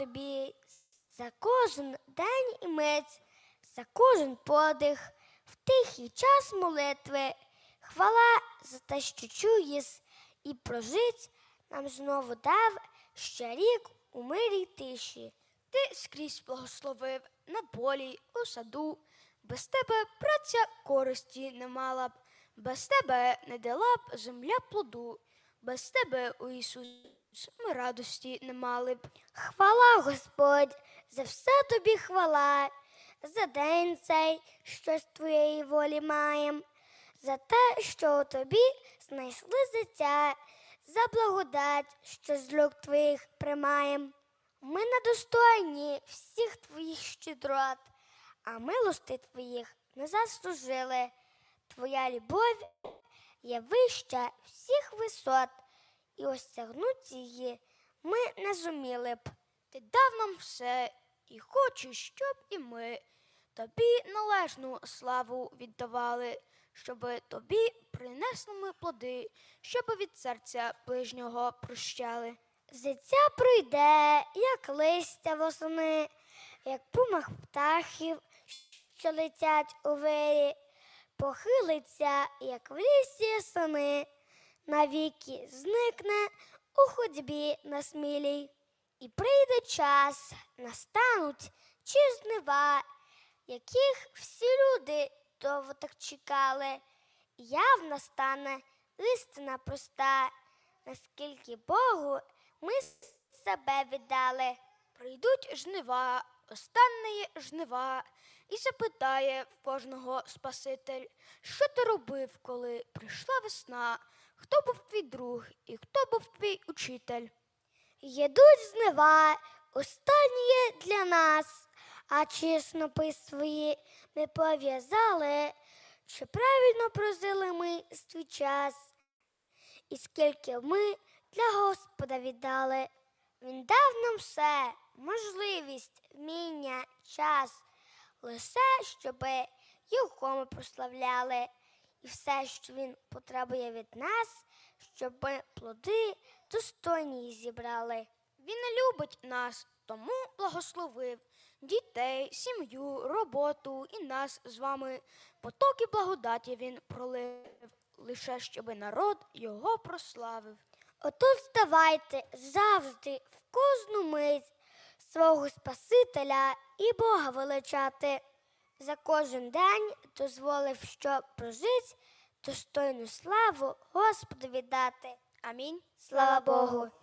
тобі за кожен день і мить, за кожен подих, в тихий час молитви. Хвала за те, що чуєш, і прожить нам знову дав ще рік у мирі й тиші. Ти скрізь благословив на полі, у саду. Без тебе праця користі не мала б, без тебе не дала б земля плоду, без тебе, о Ісус, ми радості не мали б. Хвала, Господь, за все тобі хвала, за день цей, що з твоєї волі маєм, за те, що у тобі знайшли життя, за благодать, що з рук твоїх примаєм. Ми недостойні всіх твоїх щедрот, а милости твоїх не заслужили. Твоя любов є вища всіх висот, і осягнуть її ми не зуміли б. Ти дав нам все, і хочеш, щоб і ми тобі належну славу віддавали, щоби тобі принесли ми плоди, щоби від серця ближнього прощали. Життя пройде, як листя восени, як пумах птахів, що летять у вирі, похилиться, як в лісі сини, навіки зникне у ходьбі на смілій. І прийде час, настануть чи жнива, яких всі люди довго так чекали. І явна стане істина проста, наскільки Богу ми себе віддали. Прийдуть жнива, останні жнива, і запитає в кожного Спаситель, що ти робив, коли прийшла весна, хто був твій друг і хто був твій учитель. Єдуть жнива, останнє для нас, а чи снопи свої ми пов'язали, чи правильно прожили ми свій час, і скільки ми для Господа віддали. Він дав нам все, можливість, вміння, час, лише щоби його ми прославляли. І все, що він потребує від нас, щоб ми плоди достойні зібрали. Він любить нас, тому благословив дітей, сім'ю, роботу і нас з вами. Потоки благодаті він пролив, лише щоби народ його прославив. Отож ставайте завжди, в кожну мить, свого Спасителя і Бога величати. За кожен день дозволив, щоб прожить, достойну славу Господу віддати. Амінь. Слава Богу!